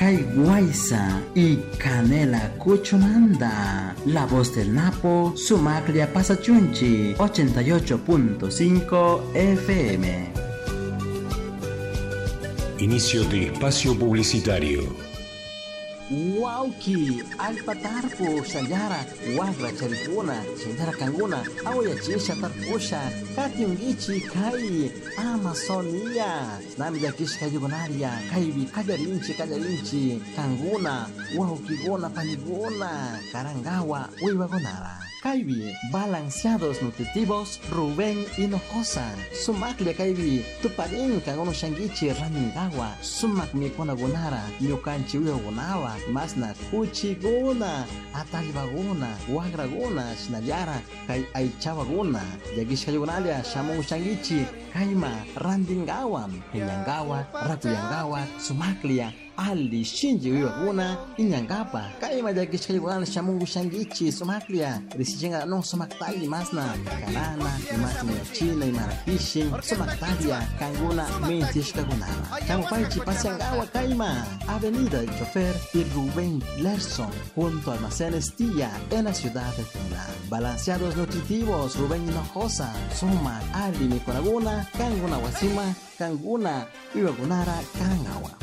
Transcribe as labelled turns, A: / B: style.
A: Kai Guaysa y Canela Cuchumanda. La voz del Napo, Sumaclia Pasachunchi, 88.5 FM.
B: Inicio de espacio publicitario.
A: Wauki, alpatarpo, sayara, wagra, charipuna, sayara kanguna, aoya chisha tarpusha, katiungichi, kai, Amazonia, nami yakish kayugonaria, kaibi, kajarinchi, kanguna, wauki gona, panigona, karangawa, uiwagonara. Kaibi, balanceados nutritivos, Rubén Hinojosa. Sumaklia Kaibi, Tuparin, Kagono Shangichi, Ramingawa, Sumak mi Konagonara, Nyukanchi Uyogonawa, Masna Kuchi Guna, Atalibaguna, Wagraguna, Shinayara, Kai Aichawaguna, Yagish Kayogonalia, Shamu Shangichi, Kaima, Randingawa, Penyangawa, Rakuyangawa, Sumaklia, Ali Shinji Uyogouna, Inyangapa, Kaima Yagish Kayogonalia, Shamu Shangichi, Sumaklia, Risichenga no Sumaktali Masna, Karana, Imatni China, Imarapishi, Sumaktalia, Kanguna, Mentish Kagunara, Kamupaichi Pasiangawa Kaima, Avenida del Chofer y Rubén Lerson, junto a Almacenes Tía, en la ciudad de Tula. Balanceados nutritivos, Rubén Hinojosa, Suma, Ali Mikonaguna, Kanguna Wasima, Kanguna, Iwagunara, Karangawa.